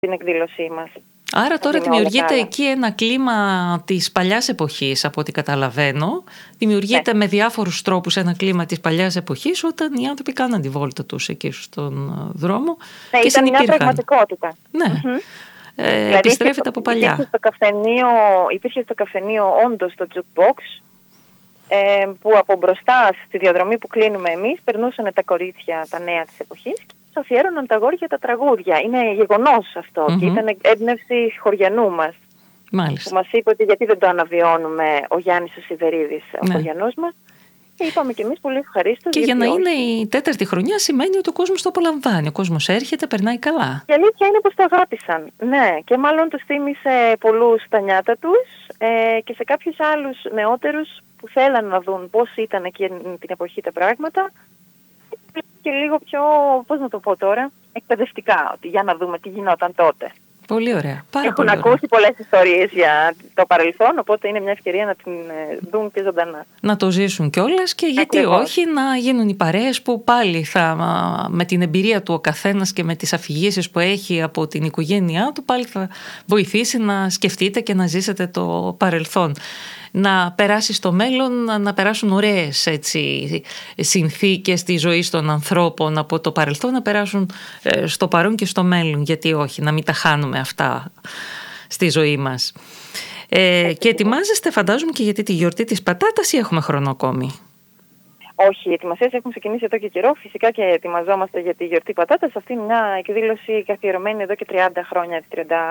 την εκδήλωσή μας. Άρα τώρα δημιουργείται εκεί ένα κλίμα της παλιάς εποχής, από ό,τι καταλαβαίνω. Δημιουργείται με διάφορους τρόπους ένα κλίμα της παλιάς εποχής, όταν οι άνθρωποι κάναν τη βόλτα τους εκεί στον δρόμο και ήταν μια πραγματικότητα. Ναι. Επιστρέφεται από παλιά. Υπήρχε στο καφενείο όντως το jukebox, που από μπροστά στη διαδρομή που κλείνουμε εμείς περνούσαν τα κορίτσια, τα νέα της εποχής, και αφιέρωναν τα αγόρια τα τραγούδια. Είναι γεγονός αυτό και ήταν έμπνευση χωριανού μας. Μάλιστα. Που μας είπε ότι γιατί δεν το αναβιώνουμε, ο Γιάννης ο Σιδερίδης, ο χωριανός μας. Και είπαμε κι εμείς πολύ ευχαρίστως. Και για να είναι η 4η χρονιά σημαίνει ότι ο κόσμος το απολαμβάνει. Ο κόσμος έρχεται, περνάει καλά. Η αλήθεια είναι πως το αγάπησαν. Ναι, και μάλλον τους θύμισε πολλούς τα νιάτα τους, και σε κάποιους άλλους νεότερους που θέλαν να δουν πώς ήταν εκεί την εποχή τα πράγματα. Και λίγο πιο, πώς να το πω τώρα, εκπαιδευτικά, ότι για να δούμε τι γινόταν τότε. Πολύ ωραία. Έχουν ακούσει πολλές ιστορίες για το παρελθόν, οπότε είναι μια ευκαιρία να την δουν και ζωντανά. Να το ζήσουν κιόλας και γιατί όχι να γίνουν οι παρέες που πάλι θα, με την εμπειρία του ο καθένας και με τις αφηγήσεις που έχει από την οικογένειά του, πάλι θα βοηθήσει να σκεφτείτε και να ζήσετε το παρελθόν. Να περάσει στο μέλλον, να περάσουν ωραίες συνθήκες στη ζωή των ανθρώπων από το παρελθόν, να περάσουν στο παρόν και στο μέλλον. Γιατί όχι, να μην τα χάνουμε αυτά στη ζωή μας. Και ετοιμάζεστε, φαντάζομαι, και γιατί τη γιορτή της πατάτας, ή έχουμε χρόνο ακόμη? Όχι, οι ετοιμασίες έχουν ξεκινήσει εδώ και καιρό. Φυσικά και ετοιμαζόμαστε για τη γιορτή πατάτας. Αυτή είναι μια εκδήλωση καθιερωμένη εδώ και 30 χρόνια,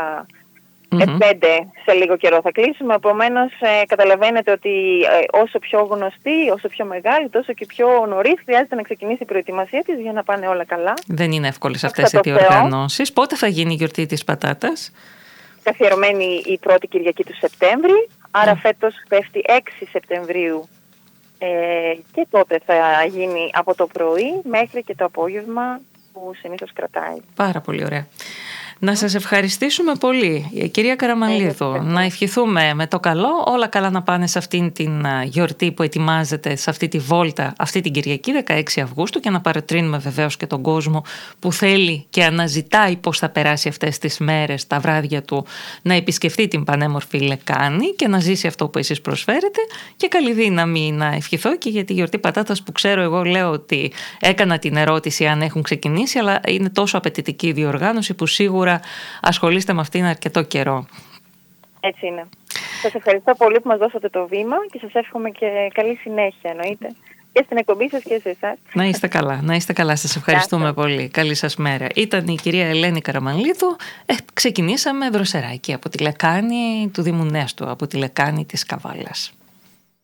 5 σε λίγο καιρό θα κλείσουμε. Επομένως, καταλαβαίνετε ότι όσο πιο γνωστή, όσο πιο μεγάλη, τόσο και πιο νωρίς χρειάζεται να ξεκινήσει η προετοιμασία της για να πάνε όλα καλά. Δεν είναι εύκολες αυτές οι διοργανώσεις. Πότε θα γίνει η γιορτή της πατάτας? Καθιερωμένη η πρώτη Κυριακή του Σεπτέμβρη. Άρα φέτος πέφτει 6 Σεπτεμβρίου. Και τότε θα γίνει από το πρωί μέχρι και το απόγευμα που συνήθως κρατάει. Πάρα πολύ ωραία. Να σας ευχαριστήσουμε πολύ, κυρία Καραμανλίδου. Να ευχηθούμε με το καλό, όλα καλά να πάνε σε αυτήν την γιορτή που ετοιμάζεται, σε αυτή τη βόλτα, αυτή την Κυριακή 16 Αυγούστου, και να παροτρύνουμε βεβαίως και τον κόσμο που θέλει και αναζητάει πώς θα περάσει αυτές τις μέρες, τα βράδια του, να επισκεφτεί την πανέμορφη Λεκάνη και να ζήσει αυτό που εσείς προσφέρετε. Και καλή δύναμη να ευχηθώ και για τη γιορτή πατάτας, που ξέρω, εγώ λέω ότι έκανα την ερώτηση αν έχουν ξεκινήσει, αλλά είναι τόσο απαιτητική η διοργάνωση που σίγουρα ασχολείστε με αυτήν αρκετό καιρό. Έτσι είναι. Σας ευχαριστώ πολύ που μας δώσατε το βήμα και σας εύχομαι και καλή συνέχεια, εννοείται. Και στην εκπομπή σας και σε εσάς. Να είστε καλά, να είστε καλά. Σας ευχαριστούμε πολύ. Καλή σας μέρα. Ήταν η κυρία Ελένη Καραμανλίδου. Ξεκινήσαμε δροσερά εκεί από τη Λεκάνη του Δήμου Νέστου, από τη Λεκάνη της Καβάλας.